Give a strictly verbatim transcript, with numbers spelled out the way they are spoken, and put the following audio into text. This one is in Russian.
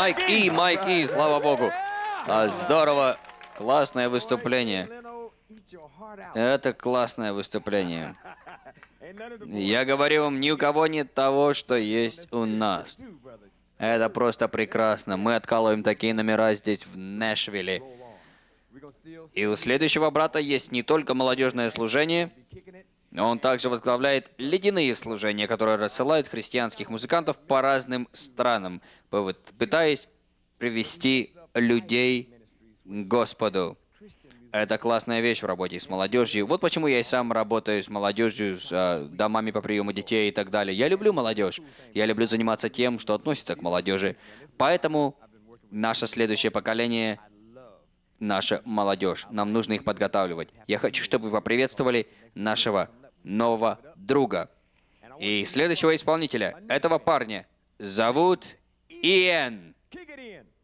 Майк И, Майк И, слава богу. А, здорово. Классное выступление. Это классное выступление. Я говорю вам, ни у кого нет того, что есть у нас. Это просто прекрасно. Мы откалываем такие номера здесь, в Нэшвилле. И у следующего брата есть не только молодежное служение, но он также возглавляет ледяные служения, которые рассылают христианских музыкантов по разным странам, пытаясь привести людей к Господу. Это классная вещь в работе с молодежью. Вот почему я и сам работаю с молодежью, с э, домами по приему детей и так далее. Я люблю молодежь. Я люблю заниматься тем, что относится к молодежи. Поэтому наше следующее поколение, наша молодежь, нам нужно их подготавливать. Я хочу, чтобы вы поприветствовали нашего нового друга. И следующего исполнителя, этого парня, зовут Иэн.